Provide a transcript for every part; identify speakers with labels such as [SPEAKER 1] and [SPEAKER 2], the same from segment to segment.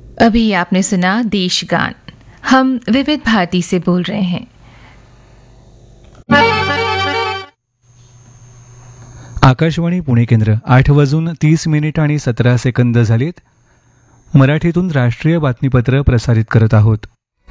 [SPEAKER 1] अभी आपने सुना देशगान। हम विविध भारती से बोल रहे हैं।
[SPEAKER 2] आकाशवाणी पुणे केंद्र 8:30 झालीत. मराठीतून राष्ट्रीय बातमीपत्र प्रसारित करत आहोत.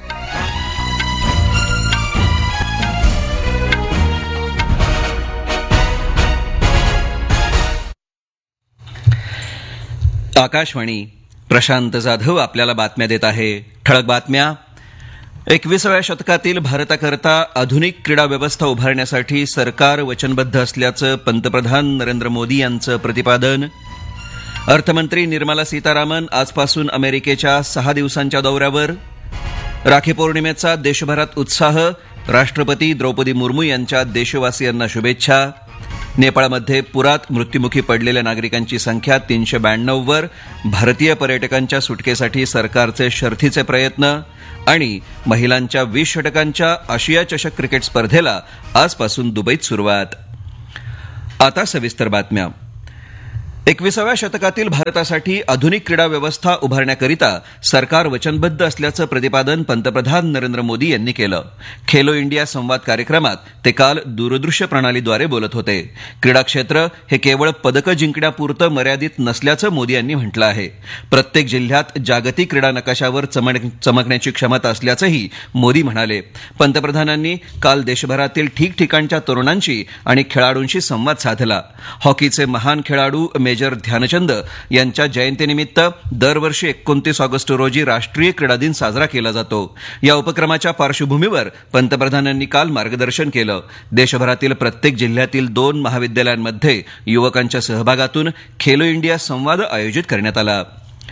[SPEAKER 3] आकाशवाणी प्रशांत जाधव आपल्याला बातम्या देत आहे. ठळक बातम्या. 21व्या शतकातील भारताकरता आधुनिक क्रीडा व्यवस्था उभारण्यासाठी सरकार वचनबद्ध असल्याचं पंतप्रधान नरेंद्र मोदी यांचं प्रतिपादन. अर्थमंत्री निर्मला सीतारामन आजपासून अमेरिकेच्या 6 दिवसांच्या दौऱ्यावर. राखी पौर्णिमेचा देशभरात उत्साह. राष्ट्रपती द्रौपदी मुर्मू यांच्या देशवासियांना शुभेच्छा. नेपाळमध्ये पुरात मृत्युमुखी पडलेल्या नागरिकांची संख्या 392 वर. भारतीय पर्यटकांच्या सुटकेसाठी सरकारचे शर्थीचे प्रयत्न. आणि महिलांच्या 20 षटकांच्या आशिया चषक क्रिकेट स्पर्धेला आजपासून दुबईत सुरुवात. आता सविस्तर बातम्या. 21व्या शतकातील भारतासाठी आधुनिक क्रीडा व्यवस्था उभारण्याकरिता सरकार वचनबद्ध असल्याचं प्रतिपादन पंतप्रधान नरेंद्र मोदी यांनी केलं. खेलो इंडिया संवाद कार्यक्रमात ते काल दूरदृश्य प्रणालीद्वारे बोलत होते. क्रीडा क्षेत्र हे केवळ पदकं जिंकण्यापुरतं मर्यादित नसल्याचं मोदी यांनी म्हटलं आहे. प्रत्येक जिल्ह्यात जागतिक क्रीडा नकाशावर चमकण्याची क्षमता असल्याचंही मोदी म्हणाले. पंतप्रधानांनी काल देशभरातील ठिकठिकाणच्या तरुणांशी आणि खेळाडूंशी संवाद साधला. हॉकीचे महान खेळाडू मेजर ध्यानचंद यांच्या जयंतीनिमित्त दरवर्षी 29 ऑगस्ट रोजी राष्ट्रीय क्रीडा दिन साजरा केला जातो. या उपक्रमाच्या पार्श्वभूमीवर पंतप्रधानांनी काल मार्गदर्शन केलं. देशभरातील प्रत्येक जिल्ह्यातील 2 महाविद्यालयांमध्ये युवकांच्या सहभागातून खेलो इंडिया संवाद आयोजित करण्यात आला.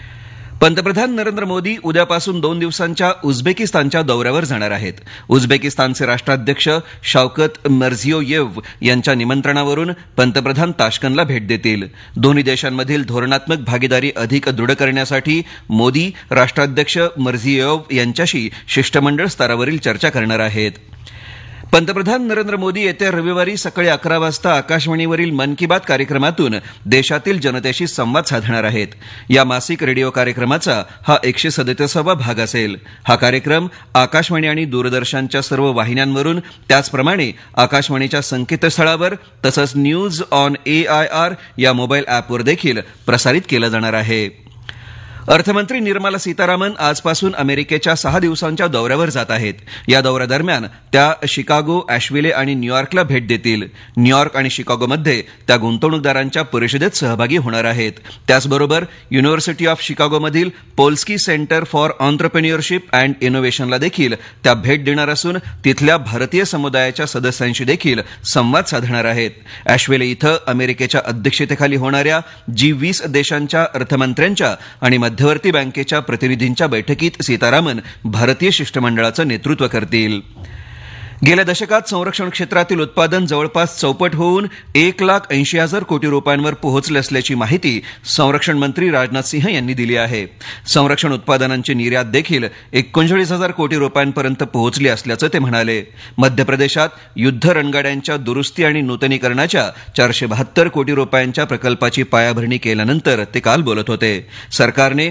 [SPEAKER 3] पंतप्रधान नरेंद्र मोदी उद्यापासून 2 दिवसांच्या उझबेकिस्तानच्या दौऱ्यावर जाणार आहेत. उझबेकिस्तानचे राष्ट्राध्यक्ष शौकत मिर्झियोयेव्ह यांच्या निमंत्रणावरून पंतप्रधान ताश्कंदला भेट देतील. दोन्ही देशांमधील धोरणात्मक भागीदारी अधिक दृढ करण्यासाठी मोदी राष्ट्राध्यक्ष मिर्झियोयेव्ह यांच्याशी शिष्टमंडळ स्तरावरील चर्चा करणार आहेत. पंतप्रधान नरेंद्र मोदी येत्या रविवारी सकाळी 11 वाजता आकाशवाणीवरील मन की बात कार्यक्रमातून देशातील जनतेशी संवाद साधणार आहेत. या मासिक रेडिओ कार्यक्रमाचा हा 137वा भाग असेल. हा कार्यक्रम आकाशवाणी आणि दूरदर्शनच्या सर्व वाहिन्यांवरून, त्याचप्रमाणे आकाशवाणीच्या संकेतस्थळावर तसंच न्यूज ऑन AIR या मोबाईल ॲपवर देखील प्रसारित केला जाणार आहे. अर्थमंत्री निर्मला सीतारामन आजपासून अमेरिकेच्या 6 दिवसांच्या दौऱ्यावर जात आहेत. या दौऱ्यादरम्यान त्या शिकागो, ॲशविले आणि न्यूयॉर्कला भेट देतील. न्यूयॉर्क आणि शिकागोमध्ये त्या गुंतवणूकदारांच्या परिषदेत सहभागी होणार आहेत. त्याचबरोबर university of शिकागोमधील Polski centre for ऑन्ट्रप्रेन्युअरशिप and इनोव्हेशनला देखील त्या भेट देणार असून तिथल्या भारतीय समुदायाच्या सदस्यांशी देखील संवाद साधणार आहेत. ॲशविले इथं अमेरिकेच्या अध्यक्षतेखाली होणाऱ्या G20 देशांच्या अर्थमंत्र्यांच्या आणि मध्यवर्ती बँकेच्या प्रतिनिधींच्या बैठकीत सीतारामन भारतीय शिष्टमंडळाचं नेतृत्व करतील. गेल्या दशकात संरक्षण क्षेत्रातील उत्पादन जवळपास चौपट होऊन 1,80,000 कोटी रुपयांवर पोहोचले असल्याची माहिती संरक्षण मंत्री राजनाथ सिंह यांनी दिली आहे. संरक्षण उत्पादनांची निर्यात देखील 39,000 कोटी रुपयांपर्यंत पोहोचली असल्याचं ते म्हणाले. मध्य प्रदेशात युद्ध रणगाड्यांच्या दुरुस्ती आणि नूतनीकरणाच्या 472 कोटी रुपयांच्या प्रकल्पाची पायाभरणी केल्यानंतर ते काल बोलत होते. सरकारने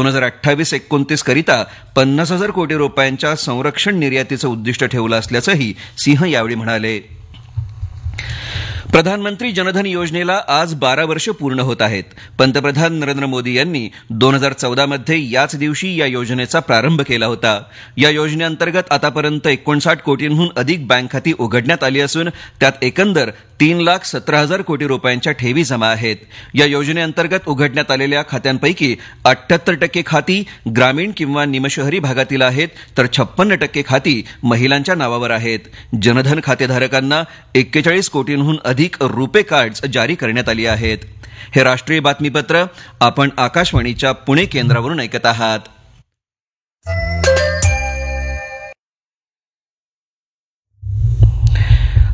[SPEAKER 3] 2028-29 करिता 50,000 कोटी रुपयांच्या संरक्षण निर्यातीचं उद्दिष्ट ठेवलं असल्याचं सिंह यावेळी म्हणाले. प्रधानमंत्री जनधन योजनेला आज 12 वर्ष पूर्ण होत आहेत. पंतप्रधान नरेंद्र मोदी यांनी 2014 मध्ये याच दिवशी या योजनेचा प्रारंभ केला होता. या योजनेअंतर्गत आतापर्यंत 59 कोटींहून अधिक बँक खाती उघडण्यात आली असून त्यात एकंदर 3,17,000 कोटी रुपयांच्या ठेवी जमा आहेत. या योजनेअंतर्गत उघडण्यात आलेल्या खात्यांपैकी 78% खाती ग्रामीण किंवा निमशहरी भागातील आहेत, तर 56% खाती महिलांच्या नावावर आहेत. जनधन खातेधारकांना 41 कोटींहून अधिक रुपे कार्ड्स जारी करण्यात आली आहेत. हे राष्ट्रीय बातमीपत्र आपण आकाशवाणीच्या पुणे केंद्रावरून ऐकत आहात.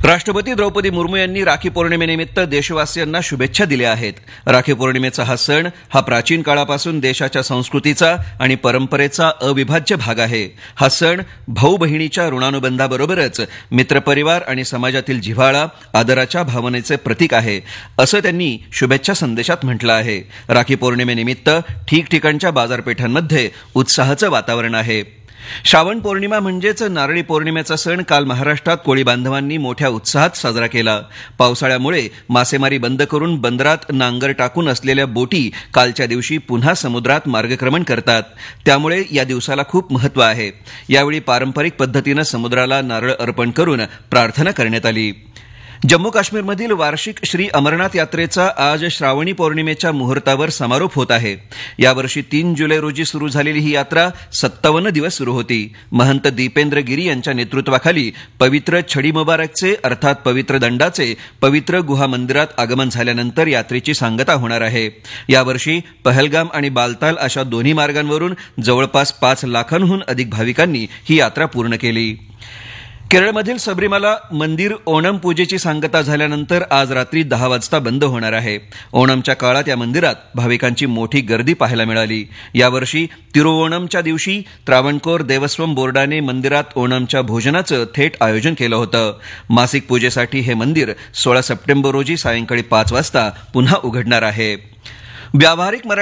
[SPEAKER 3] राष्ट्रपती द्रौपदी मुर्मू यांनी राखी पौर्णिमेनिमित्त देशवासियांना शुभेच्छा दिल्या आहेत. राखी पौर्णिमेचा हा सण हा प्राचीन काळापासून देशाच्या संस्कृतीचा आणि परंपरेचा अविभाज्य भाग आहे. हा सण भाऊ बहिणीच्या ऋणानुबंधाबरोबरच मित्रपरिवार आणि समाजातील जिव्हाळा आदराच्या भावनेचे प्रतीक आहे, असं त्यांनी शुभेच्छा संदेशात म्हटलं आहे. राखी पौर्णिमेनिमित्त ठिकठिकाणच्या बाजारपेठांमध्ये उत्साहाचं वातावरण आहे. श्रावण पौर्णिमा म्हणजेच नारळी पौर्णिमेचा सण काल महाराष्ट्रात कोळी बांधवांनी मोठ्या उत्साहात साजरा केला. पावसाळ्यामुळे मासेमारी बंद करून बंदरात नांगर टाकून असलेल्या बोटी कालच्या दिवशी पुन्हा समुद्रात मार्गक्रमण करतात. त्यामुळे या दिवसाला खूप महत्त्व आहे. यावेळी पारंपरिक पद्धतीनं समुद्राला नारळ अर्पण करून प्रार्थना करण्यात आली. जम्मू काश्मीरमधील वार्षिक श्री अमरनाथ यात्रेचा आज श्रावणी पौर्णिमेच्या मुहूर्तावर समारोप होत आहे. यावर्षी 3 जुलै रोजी सुरू झालेली ही यात्रा 57 दिवस सुरू होती. महंत दीपेंद्र गिरी यांच्या नेतृत्वाखाली पवित्र छडी मुबारकचे अर्थात पवित्र दंडाचे पवित्र गुहा मंदिरात आगमन झाल्यानंतर यात्रेची सांगता होणार आहे. यावर्षी पहलगाम आणि बालताल अशा दोन्ही मार्गांवरून जवळपास 5 लाखांहून अधिक भाविकांनी ही यात्रा पूर्ण केली. केरळमधील सबरीमाला मंदिर ओणम पूजेची सांगता झाल्यानंतर आज रात्री 10 वाजता बंद होणार आहे. ओणमच्या काळात या मंदिरात भाविकांची मोठी गर्दी पाहायला मिळाली. यावर्षी तिरुओणमच्या दिवशी त्रावणकोर देवस्वम बोर्डाने मंदिरात ओणमच्या भोजनाचं थेट आयोजन केलं होतं. मासिक पूजेसाठी हे मंदिर 16 सप्टेंबर रोजी सायंकाळी 5 वाजता पुन्हा उघडणार आहे. व्यावहारिक